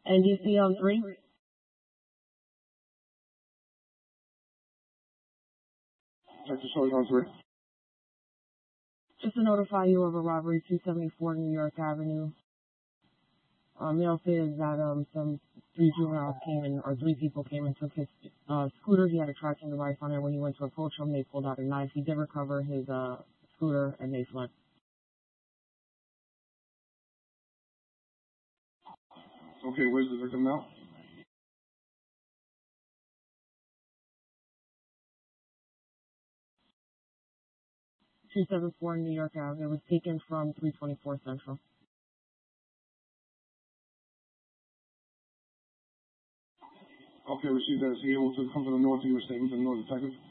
NDC 3. Texas Charge on 3. Just to notify you of a robbery, 274 New York Avenue. Male says that some three people came and took his scooter. He had a tracking device on it. When he went to approach him, they pulled out a knife. He did recover his scooter, and they fled. Okay, where's the victim now? .274 New York Avenue. It was taken from 324 Central. Okay, received that. Is he able to come to the north of your statement to the north detective?